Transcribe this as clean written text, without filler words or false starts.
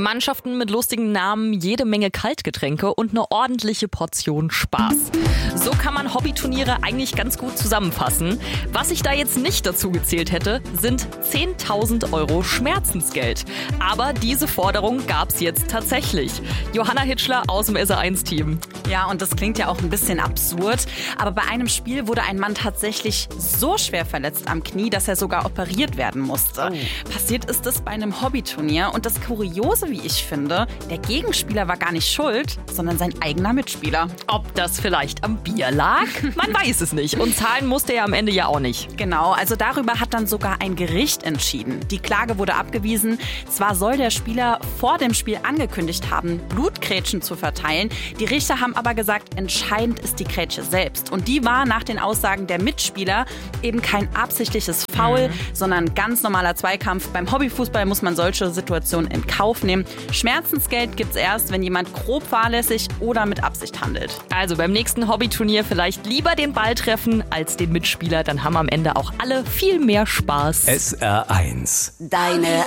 Mannschaften mit lustigen Namen, jede Menge Kaltgetränke und eine ordentliche Portion Spaß. So kann man Hobbyturniere eigentlich ganz gut zusammenfassen. Was ich da jetzt nicht dazu gezählt hätte, sind 10.000 € Schmerzensgeld. Aber diese Forderung gab's jetzt tatsächlich. Johanna Hitschler aus dem SR1-Team. Ja, und das klingt ja auch ein bisschen absurd. Aber bei einem Spiel wurde ein Mann tatsächlich so schwer verletzt am Knie, dass er sogar operiert werden musste. Passiert ist es bei einem Hobbyturnier. Und das Kuriose, wie ich finde, der Gegenspieler war gar nicht schuld, sondern sein eigener Mitspieler. Ob das vielleicht am Bier lag? Man weiß es nicht. Und zahlen musste er am Ende ja auch nicht. Genau, also darüber hat dann sogar ein Gericht entschieden. Die Klage wurde abgewiesen. Zwar soll der Spieler vor dem Spiel angekündigt haben, Blutgrätschen zu verteilen. Die Richter haben aber gesagt, entscheidend ist die Grätsche selbst. Und die war nach den Aussagen der Mitspieler eben kein absichtliches Foul, sondern ein ganz normaler Zweikampf. Beim Hobbyfußball muss man solche Situationen in Kauf nehmen. Schmerzensgeld gibt's erst, wenn jemand grob fahrlässig oder mit Absicht handelt. Also beim nächsten Hobbyturnier vielleicht lieber den Ball treffen als den Mitspieler. Dann haben am Ende auch alle viel mehr Spaß. SR1. Deine